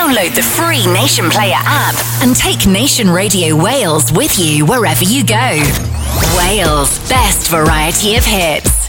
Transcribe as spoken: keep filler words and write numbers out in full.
Download the free Nation Player app and take Nation Radio Wales with you wherever you go. Wales' best variety of hits.